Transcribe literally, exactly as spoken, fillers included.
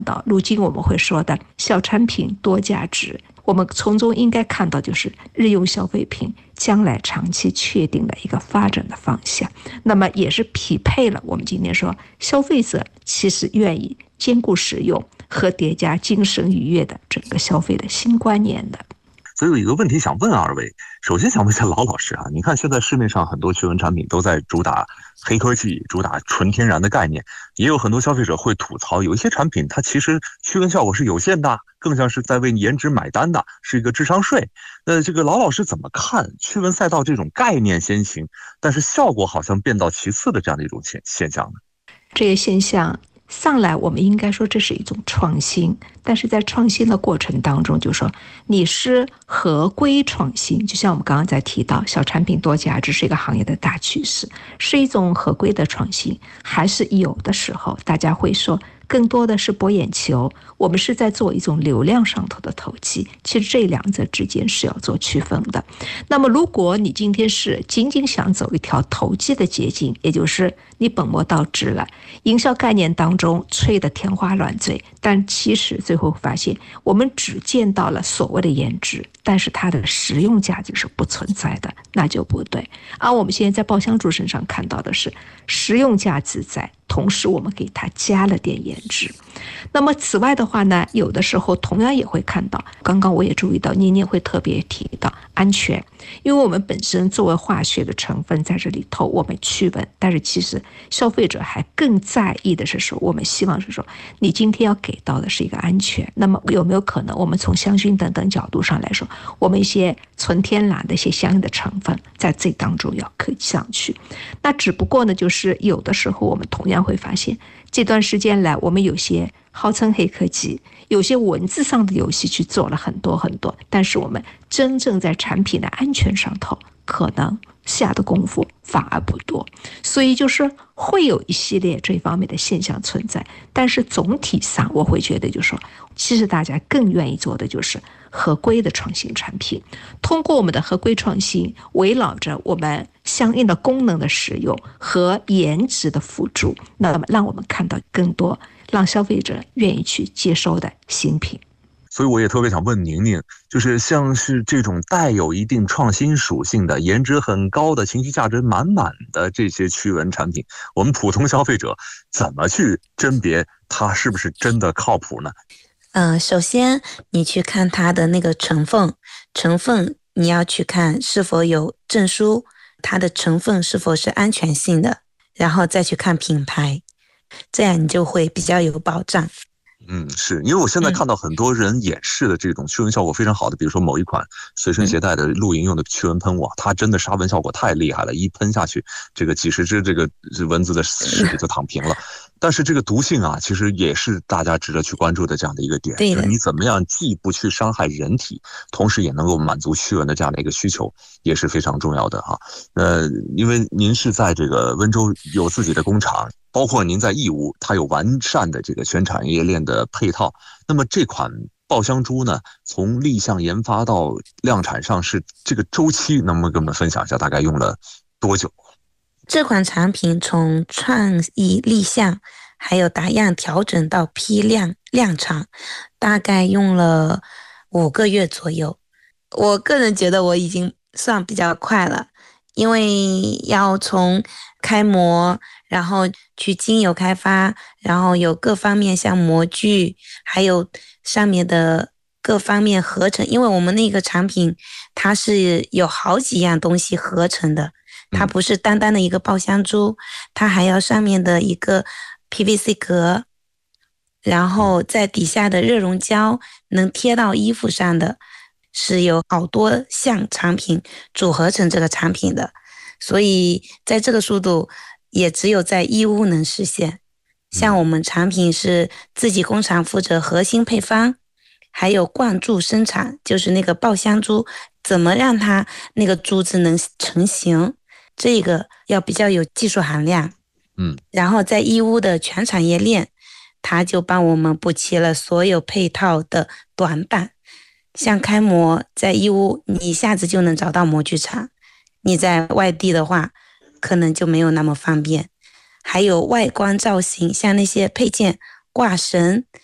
到如今我们会说的小产品多价值，我们从中应该看到就是日用消费品将来长期确定的一个发展的方向，那么也是匹配了我们今天说消费者其实愿意兼顾实用和叠加精神愉悦的整个消费的新观念的。 所以有一个问题想问二位，首先想问一下老老师啊，你看现在市面上很多驱蚊产品都在主打黑科技，主打纯天然的概念，也有很多消费者会吐槽，有一些产品它其实驱蚊效果是有限的，更像是在为颜值买单的，是一个智商税。那这个老老师怎么看驱蚊赛道这种概念先行，但是效果好像变到其次的这样的一种现现象呢？ 这个现象上来我们应该说这是一种创新，但是在创新的过程当中，就说你是合规创新，就像我们刚刚在提到小产品多价值是一个行业的大趋势，是一种合规的创新，还是有的时候大家会说更多的是博眼球，我们是在做一种流量上头的投机，其实这两者之间是要做区分的。那么如果你今天是仅仅想走一条投机的捷径，也就是你本末倒置了，营销概念当中吹得天花乱坠，但其实最后发现我们只见到了所谓的颜值，但是它的实用价值是不存在的，那就不对。而我们现在在爆香珠身上看到的是实用价值在，同时我们给它加了点颜值。那么此外的话呢，有的时候同样也会看到，刚刚我也注意到妮妮会特别提到安全，因为我们本身作为化学的成分在这里头我们驱蚊，但是其实消费者还更在意的是说，我们希望是说你今天要给到的是一个安全，那么有没有可能我们从香薰等等角度上来说，我们一些纯天然的一些相应的成分在这当中要可以上去。那只不过呢，就是有的时候我们同样会发现，这段时间来我们有些号称黑科技，有些文字上的游戏去做了很多很多，但是我们真正在产品的安全上头可能下的功夫反而不多，所以就是会有一系列这方面的现象存在。但是总体上我会觉得就是说，其实大家更愿意做的就是合规的创新产品，通过我们的合规创新，围绕着我们相应的功能的使用和颜值的辅助，那么让我们看到更多让消费者愿意去接收的新品。 所以我也特别想问宁宁，就是像是这种带有一定创新属性的、颜值很高的、情绪价值满满的这些驱蚊产品，我们普通消费者怎么去甄别它是不是真的靠谱呢？ 嗯、呃，首先你去看它的那个成分，成分你要去看是否有证书，它的成分是否是安全性的，然后再去看品牌，这样你就会比较有保障。 嗯，是因为我现在看到很多人演示的这种驱蚊效果非常好的，比如说某一款随身携带的露营用的驱蚊喷雾，它真的杀蚊效果太厉害了，一喷下去，这个几十只这个蚊子的尸体就躺平了。但是这个毒性啊，其实也是大家值得去关注的这样的一个点，就是你怎么样既不去伤害人体，同时也能够满足驱蚊的这样的一个需求，也是非常重要的哈。呃，因为您是在这个温州有自己的工厂，包括您在义乌，它有完善的这个全产业链的配套。那么这款爆香珠呢，从立项研发到量产上市，这个周期能不能跟我们分享一下，大概用了多久？ 这款产品从创意立项，还有打样调整到批量量产，大概用了五个月左右。我个人觉得我已经算比较快了，因为要从开模，然后去精油开发，然后有各方面像模具，还有上面的各方面合成，因为我们那个产品它是有好几样东西合成的，它不是单单的一个爆香珠，它还要上面的一个 P V C 壳，然后在底下的热熔胶能贴到衣服上的，是有好多项产品组合成这个产品的，所以在这个速度也只有在义乌能实现。像我们产品是自己工厂负责核心配方，还有灌注生产，就是那个爆香珠怎么让它那个珠子能成型，这个要比较有技术含量。 嗯， 然后在义乌的全产业链，它就帮我们补齐了所有配套的短板。像开模在义乌你一下子就能找到模具厂，你在外地的话可能就没有那么方便。还有外观造型，像那些配件挂绳，